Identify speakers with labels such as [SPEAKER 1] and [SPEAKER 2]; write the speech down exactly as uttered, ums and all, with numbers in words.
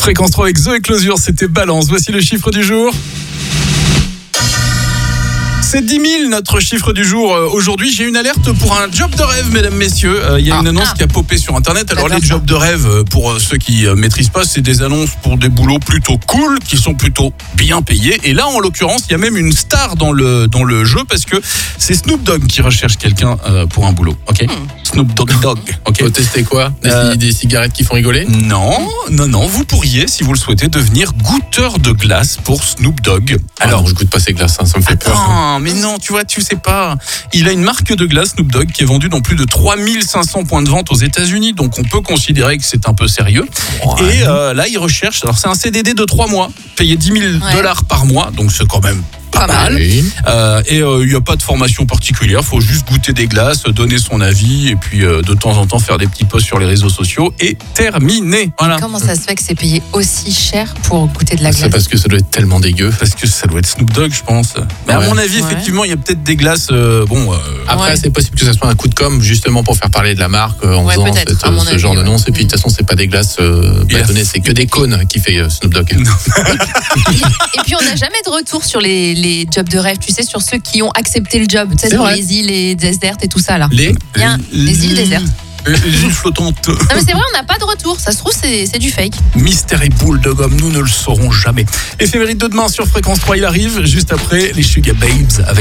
[SPEAKER 1] Fréquence trois avec Zoé Closure, c'était Balance. Voici le chiffre du jour. C'est dix mille notre chiffre du jour. Aujourd'hui, j'ai une alerte pour un job de rêve, mesdames, messieurs. Il euh, y a ah, une annonce ah. qui a popé sur Internet. Alors, D'accord. les jobs de rêve, pour ceux qui ne maîtrisent pas, c'est des annonces pour des boulots plutôt cool, qui sont plutôt bien payés. Et là, en l'occurrence, il y a même une star dans le, dans le jeu, parce que c'est Snoop Dogg qui recherche quelqu'un euh, pour un boulot. Ok. Hmm. Snoop Dogg Dogg. Okay.
[SPEAKER 2] Faut tester quoi des, euh, des cigarettes qui font rigoler?
[SPEAKER 1] Non, non, non. Vous pourriez, si vous le souhaitez, devenir goûteur de glace pour Snoop Dogg.
[SPEAKER 2] Alors, ah non, je goûte pas ces glaces, hein, ça me fait
[SPEAKER 1] attends,
[SPEAKER 2] peur. Hein.
[SPEAKER 1] Mais non, tu vois, tu sais pas. Il a une marque de glace, Snoop Dogg, qui est vendue dans plus de trois mille cinq cents points de vente aux États-Unis. Donc, on peut considérer que c'est un peu sérieux. Ouais. Et euh, là, il recherche. Alors, c'est un C D D de trois mois, payé dix mille dollars ouais. par mois. Donc, c'est quand même pas, pas mal. Oui. Euh, et il euh, n'y a pas de formation particulière. Il faut juste goûter des glaces, donner son avis et puis euh, de temps en temps faire des petits posts sur les réseaux sociaux et terminer. Voilà.
[SPEAKER 3] Comment ça se fait que c'est payé aussi cher pour goûter de la glace?
[SPEAKER 2] C'est parce que ça doit être tellement dégueu.
[SPEAKER 1] Parce que ça doit être Snoop Dogg, je pense. Mais ouais. à mon avis, ouais. effectivement, il y a peut-être des glaces. Euh, bon. Euh,
[SPEAKER 2] Après,
[SPEAKER 3] ouais.
[SPEAKER 2] c'est possible que ça soit un coup de com' justement pour faire parler de la marque euh, en
[SPEAKER 3] ouais,
[SPEAKER 2] faisant cette,
[SPEAKER 3] ce
[SPEAKER 2] avis, genre d'annonce. Ouais. Et puis de toute façon, c'est pas des glaces euh, bâtonnées, c'est que des cônes qui fait euh, Snoop Dogg.
[SPEAKER 3] et, et puis, on n'a jamais de retour sur les, les jobs de rêve. Tu sais, sur ceux qui ont accepté le job, tu sais, sur les îles et désertes et tout ça là.
[SPEAKER 2] Les,
[SPEAKER 3] Bien, les, les îles désertes.
[SPEAKER 1] Les îles flottantes.
[SPEAKER 3] Non mais c'est vrai, on n'a pas de retour. Ça se trouve, c'est, c'est du fake.
[SPEAKER 1] Mystère et boule de gomme, nous ne le saurons jamais. Éphéméride de demain sur Fréquence trois, il arrive juste après les Sugar Babes avec